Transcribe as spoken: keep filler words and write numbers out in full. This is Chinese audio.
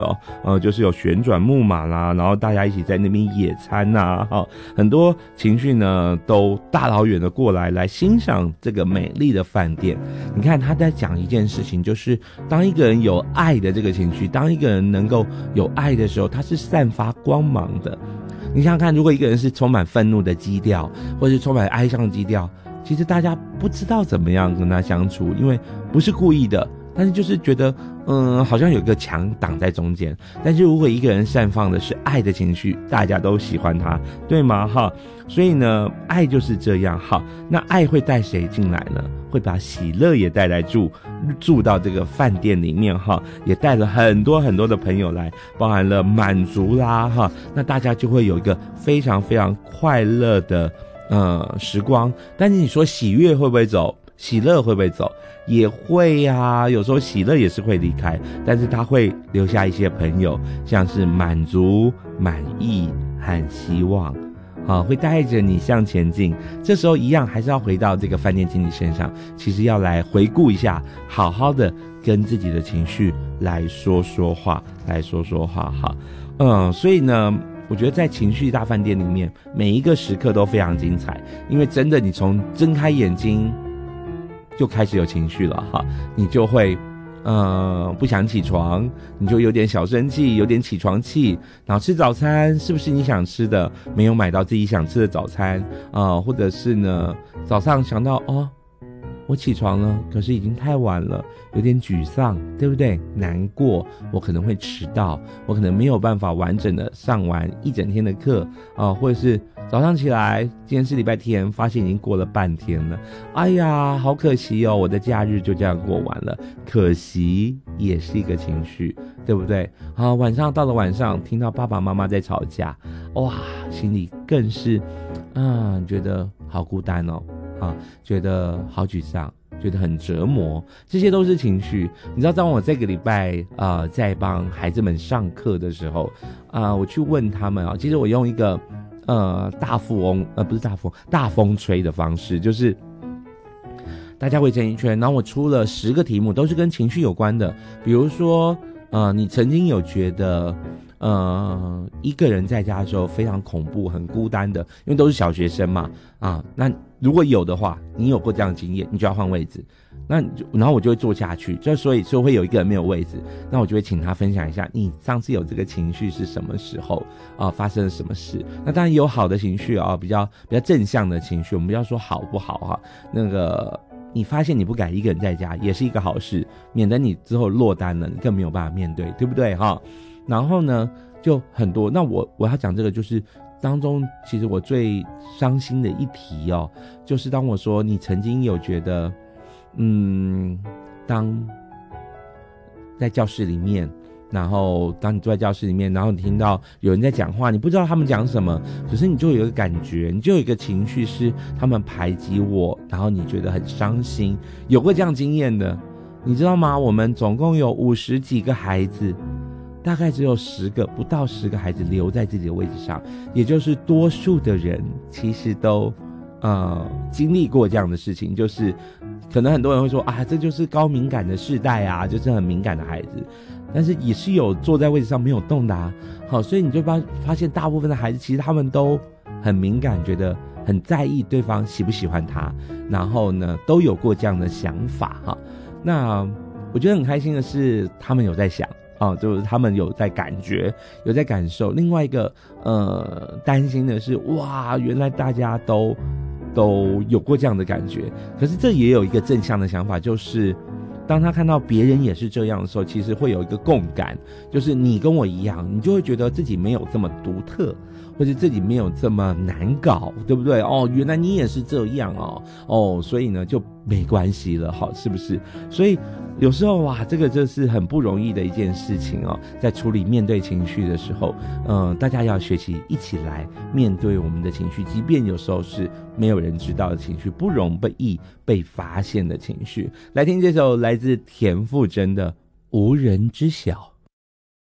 哦，呃，就是有旋转木马啦，然后大家一起在那边野餐呐，哈、哦，很多情绪呢都大老远的过来来欣赏这个美丽的饭店。你看他在讲一件事情，就是当一个人有爱的这个情绪，当一个人能够有爱的时候，他是散发光芒的。你想想看，如果一个人是充满愤怒的基调，或是充满哀伤的基调，其实大家不知道怎么样跟他相处，因为不是故意的。但是就是觉得嗯，好像有一个墙挡在中间。但是如果一个人散放的是爱的情绪，大家都喜欢他，对吗？哈，所以呢，爱就是这样。好，那爱会带谁进来呢？会把喜乐也带来住住到这个饭店里面哈，也带了很多很多的朋友来，包含了满足啦哈，那大家就会有一个非常非常快乐的呃时光。但是你说喜悦会不会走？喜乐会不会走？也会啊，有时候喜乐也是会离开，但是他会留下一些朋友，像是满足、满意和希望，好，会带着你向前进。这时候一样还是要回到这个饭店经理身上，其实要来回顾一下，好好的跟自己的情绪来说说话，来说说话哈。嗯，所以呢，我觉得在情绪大饭店里面，每一个时刻都非常精彩，因为真的你从睁开眼睛就开始有情绪了哈，你就会呃不想起床，你就有点小生气，有点起床气，然后吃早餐是不是你想吃的，没有买到自己想吃的早餐啊、呃，或者是呢早上想到哦我起床了，可是已经太晚了，有点沮丧，对不对？难过，我可能会迟到，我可能没有办法完整的上完一整天的课啊、呃，或者是早上起来，今天是礼拜天，发现已经过了半天了，哎呀，好可惜哦，我的假日就这样过完了。可惜也是一个情绪，对不对？啊，晚上到了晚上，听到爸爸妈妈在吵架，哇，心里更是啊，觉得好孤单哦。啊，觉得好沮丧，觉得很折磨，这些都是情绪。你知道，当我这个礼拜呃在帮孩子们上课的时候，啊、呃，我去问他们啊，其实我用一个呃大富翁呃不是大富翁大风吹的方式，就是大家围成一圈，然后我出了十个题目，都是跟情绪有关的。比如说，呃，你曾经有觉得呃，一个人在家的时候非常恐怖、很孤单的，因为都是小学生嘛，啊，那如果有的话，你有过这样的经验，你就要换位置。那然后我就会坐下去，就所以就会有一个人没有位置，那我就会请他分享一下，你上次有这个情绪是什么时候啊？发生了什么事？那当然有好的情绪啊，比较比较正向的情绪，我们不要说好不好哈、啊，那个。你发现你不敢一个人在家，也是一个好事，免得你之后落单了，你更没有办法面对，对不对哈？然后呢，就很多。那我我要讲这个，就是当中其实我最伤心的一题哦，就是当我说你曾经有觉得，嗯，当在教室里面。然后当你坐在教室里面，然后你听到有人在讲话，你不知道他们讲什么，可是你就有一个感觉，你就有一个情绪是他们排挤我，然后你觉得很伤心。有过这样经验的，你知道吗？我们总共有五十几个孩子，大概只有十个不到十个孩子留在自己的位置上，也就是多数的人其实都呃经历过这样的事情，就是可能很多人会说啊，这就是高敏感的世代啊，就是很敏感的孩子。但是也是有坐在位置上没有动的啊，好，所以你就发发现大部分的孩子其实他们都很敏感，觉得很在意对方喜不喜欢他，然后呢都有过这样的想法哈。那我觉得很开心的是他们有在想啊，就是他们有在感觉，有在感受。另外一个呃担心的是，哇，原来大家都都有过这样的感觉，可是这也有一个正向的想法，就是当他看到别人也是这样的时候，其实会有一个共感，就是你跟我一样，你就会觉得自己没有这么独特，或者自己没有这么难搞，对不对？哦，原来你也是这样哦，哦，所以呢就没关系了，好，是不是？所以有时候哇，这个就是很不容易的一件事情哦，在处理面对情绪的时候，嗯、呃，大家要学习一起来面对我们的情绪，即便有时候是没有人知道的情绪，不容易被发现的情绪。来听这首来自田馥甄的《无人知晓》。